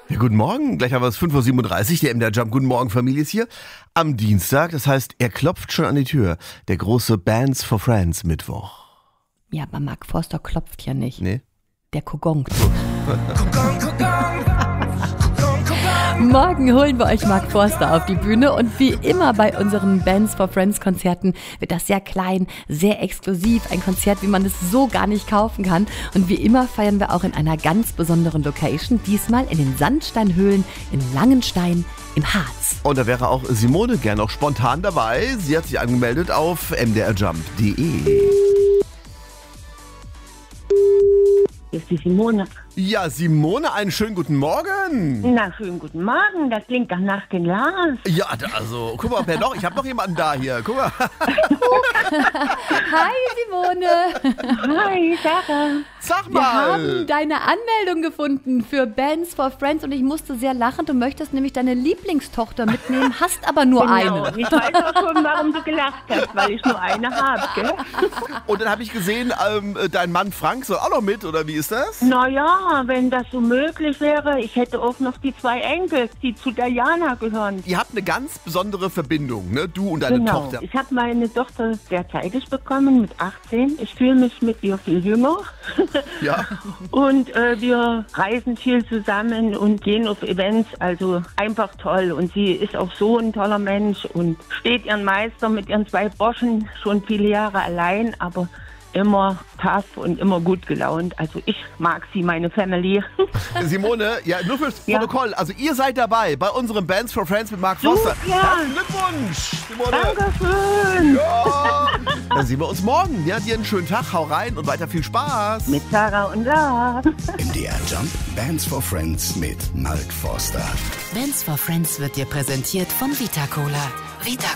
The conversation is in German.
Ja, guten Morgen, gleich haben wir es 5:37 Uhr, der MDR Jump. Guten Morgen, Familie ist hier. Am Dienstag, das heißt, er klopft schon an die Tür. Der große Bands for Friends Mittwoch. Ja, aber Mark Forster klopft ja nicht. Nee? Der kogongt. Morgen holen wir euch Mark Forster auf die Bühne und wie immer bei unseren Bands for Friends Konzerten wird das sehr klein, sehr exklusiv, ein Konzert, wie man es so gar nicht kaufen kann. Und wie immer feiern wir auch in einer ganz besonderen Location, diesmal in den Sandsteinhöhlen in Langenstein im Harz. Und da wäre auch Simone gern noch spontan dabei. Sie hat sich angemeldet auf mdrjump.de. Hier ist die Simone. Ja, Simone, einen schönen guten Morgen. Na, schönen guten Morgen. Das klingt doch nach den Lars. Ja, also, guck mal, wer noch? Ich habe noch jemanden da hier. Guck mal. Hi Simone. Hi, Sarah. Sag Wir mal. haben deine Anmeldung gefunden für Bands for Friends und ich musste sehr lachen. Du möchtest nämlich deine Lieblingstochter mitnehmen, hast aber nur eine. Ich weiß auch schon, warum du gelacht hast, weil ich nur eine habe, gell? Und dann habe ich gesehen, dein Mann Frank soll auch noch mit, oder wie ist das? Naja, wenn das so möglich wäre, ich hätte auch noch die 2 Enkel, die zu Diana gehören. Ihr habt eine ganz besondere Verbindung, ne? Du und deine Tochter. Ich habe meine Tochter sehr zeitig bekommen, mit 18. Ich fühle mich mit ihr viel jünger. Ja. Und wir reisen viel zusammen und gehen auf Events, also einfach toll. Und sie ist auch so ein toller Mensch und steht ihren Meister mit ihren 2 Burschen schon viele Jahre allein, aber immer tough und immer gut gelaunt. Also ich mag sie, meine Family. Simone, ja, nur fürs Protokoll. Also ihr seid dabei bei unseren Bands for Friends mit Mark Forster. Herzlichen Glückwunsch, Simone. Dankeschön. Ja. Dann sehen wir uns morgen. Ja, dir einen schönen Tag. Hau rein und weiter viel Spaß. Mit Sarah und Lars. MDR Jump Bands for Friends mit Mark Forster. Bands for Friends wird dir präsentiert von Vita Cola. Vita